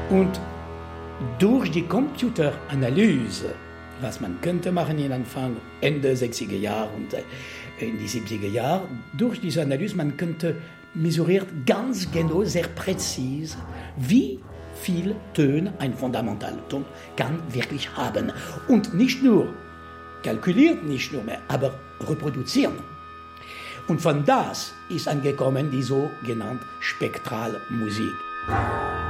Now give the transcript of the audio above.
Und durch die Computeranalyse, was man könnte machen in Anfang, Ende 60er Jahre und in die 70er Jahre, durch diese Analyse, man könnte mesuriert ganz genau, sehr präzise, wie viel Töne ein Fundamentalton kann wirklich haben. Und nicht nur kalkuliert, nicht nur mehr, aber reproduzieren. Und von das ist angekommen die sogenannte Spektralmusik.